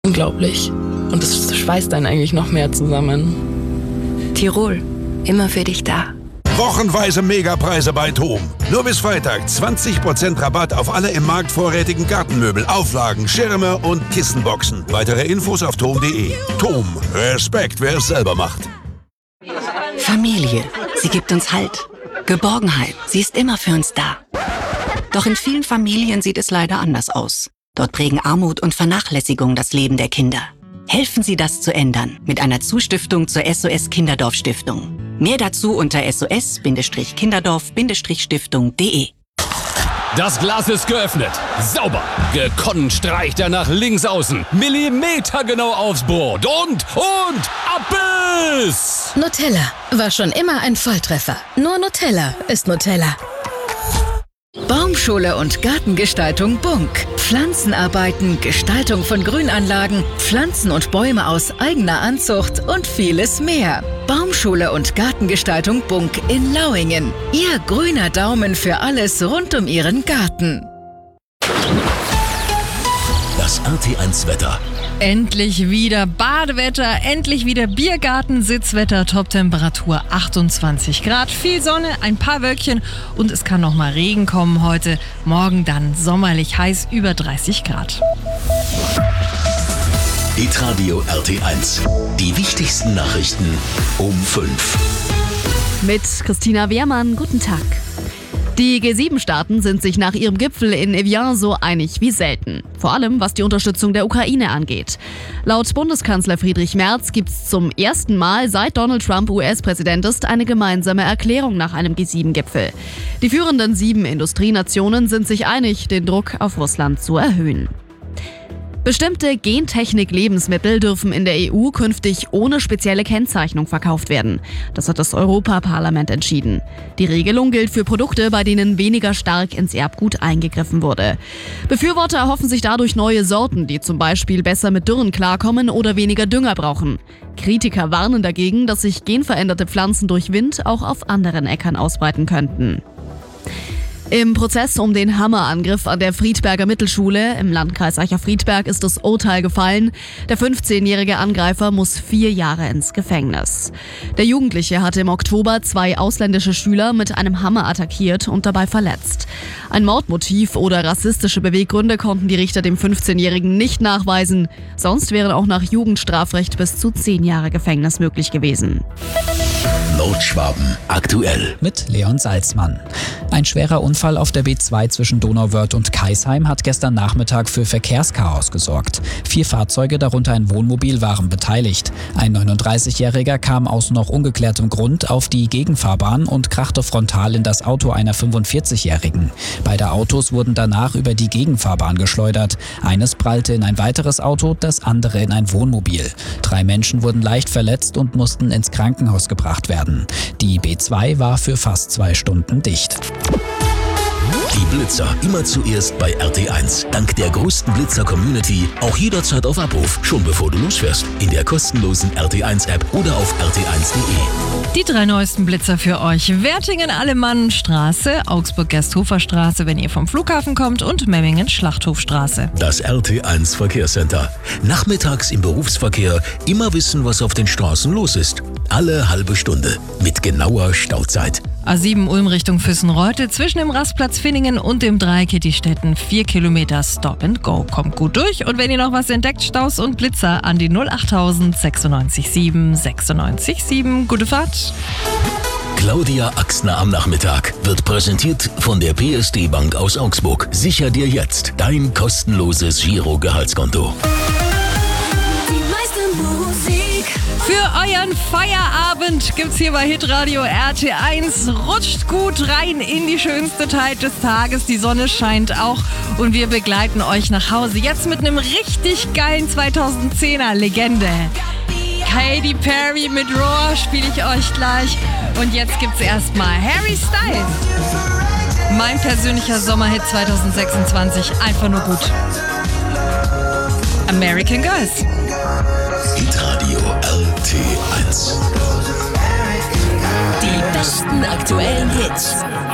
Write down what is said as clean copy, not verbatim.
Unglaublich. Und es schweißt einen eigentlich noch mehr zusammen. Tirol, immer für dich da. Wochenweise Megapreise bei TOM. Nur bis Freitag 20% Rabatt auf alle im Markt vorrätigen Gartenmöbel, Auflagen, Schirme und Kissenboxen. Weitere Infos auf tom.de. TOM. Respekt, wer es selber macht. Familie, sie gibt uns Halt. Geborgenheit, sie ist immer für uns da. Doch in vielen Familien sieht es leider anders aus. Dort prägen Armut und Vernachlässigung das Leben der Kinder. Helfen Sie, das zu ändern mit einer Zustiftung zur SOS Kinderdorf Stiftung. Mehr dazu unter sos-kinderdorf-stiftung.de. Das Glas ist geöffnet. Sauber. Gekonnt streicht er nach links außen. Millimetergenau aufs Brot. Und Abbiss! Nutella war schon immer ein Volltreffer. Nur Nutella ist Nutella. Baumschule und Gartengestaltung Bunk. Pflanzenarbeiten, Gestaltung von Grünanlagen, Pflanzen und Bäume aus eigener Anzucht und vieles mehr. Baumschule und Gartengestaltung Bunk in Lauingen. Ihr grüner Daumen für alles rund um Ihren Garten. Das RT1-Wetter. Endlich wieder Badewetter, endlich wieder Biergarten, Sitzwetter, Toptemperatur 28 Grad, viel Sonne, ein paar Wölkchen und es kann noch mal Regen kommen heute. Morgen dann sommerlich heiß, über 30 Grad. Hitradio RT1. Die wichtigsten Nachrichten um 5. Mit Christina Wehrmann, guten Tag. Die G7-Staaten sind sich nach ihrem Gipfel in Evian so einig wie selten. Vor allem, was die Unterstützung der Ukraine angeht. Laut Bundeskanzler Friedrich Merz gibt es zum ersten Mal, seit Donald Trump US-Präsident ist, eine gemeinsame Erklärung nach einem G7-Gipfel. Die führenden 7 Industrienationen sind sich einig, den Druck auf Russland zu erhöhen. Bestimmte Gentechnik-Lebensmittel dürfen in der EU künftig ohne spezielle Kennzeichnung verkauft werden. Das hat das Europaparlament entschieden. Die Regelung gilt für Produkte, bei denen weniger stark ins Erbgut eingegriffen wurde. Befürworter erhoffen sich dadurch neue Sorten, die zum Beispiel besser mit Dürren klarkommen oder weniger Dünger brauchen. Kritiker warnen dagegen, dass sich genveränderte Pflanzen durch Wind auch auf anderen Äckern ausbreiten könnten. Im Prozess um den Hammerangriff an der Friedberger Mittelschule im Landkreis Eicher-Friedberg ist das Urteil gefallen. Der 15-jährige Angreifer muss 4 Jahre ins Gefängnis. Der Jugendliche hatte im Oktober 2 ausländische Schüler mit einem Hammer attackiert und dabei verletzt. Ein Mordmotiv oder rassistische Beweggründe konnten die Richter dem 15-Jährigen nicht nachweisen. Sonst wären auch nach Jugendstrafrecht bis zu 10 Jahre Gefängnis möglich gewesen. Nordschwaben aktuell. Mit Leon Salzmann. Ein schwerer Unfall auf der B2 zwischen Donauwörth und Kaisheim hat gestern Nachmittag für Verkehrschaos gesorgt. 4 Fahrzeuge, darunter ein Wohnmobil, waren beteiligt. Ein 39-Jähriger kam aus noch ungeklärtem Grund auf die Gegenfahrbahn und krachte frontal in das Auto einer 45-Jährigen. Beide Autos wurden danach über die Gegenfahrbahn geschleudert. Eines prallte in ein weiteres Auto, das andere in ein Wohnmobil. 3 Menschen wurden leicht verletzt und mussten ins Krankenhaus gebracht werden. Die B2 war für fast 2 Stunden dicht. Die Blitzer immer zuerst bei RT1. Dank der größten Blitzer-Community auch jederzeit auf Abruf, schon bevor du losfährst. In der kostenlosen RT1-App oder auf rt1.de. Die 3 neuesten Blitzer für euch. Wertingen-Alemannenstraße, Augsburg-Gersthofer-Straße, wenn ihr vom Flughafen kommt, und Memmingen-Schlachthof-Straße. Das RT1 Verkehrscenter. Nachmittags im Berufsverkehr immer wissen, was auf den Straßen los ist. Alle halbe Stunde mit genauer Stauzeit. A7 Ulm Richtung Füssenreuth, zwischen dem Rastplatz Finningen und dem Dreieck Kittistetten 4 Kilometer Stop and Go. Kommt gut durch und wenn ihr noch was entdeckt, Staus und Blitzer an die 08000 96 7 96 7. Gute Fahrt! Claudia Axner am Nachmittag wird präsentiert von der PSD Bank aus Augsburg. Sicher dir jetzt dein kostenloses Giro-Gehaltskonto. Für euren Feierabend gibt's hier bei Hitradio RT1. Rutscht gut rein in die schönste Zeit des Tages. Die Sonne scheint auch und wir begleiten euch nach Hause. Jetzt mit einem richtig geilen 2010er Legende. Katy Perry mit Roar spiele ich euch gleich. Und jetzt gibt's erstmal Harry Styles. Mein persönlicher Sommerhit 2026. Einfach nur gut. American Girls. Hitradio RT1. Die besten aktuellen Hits.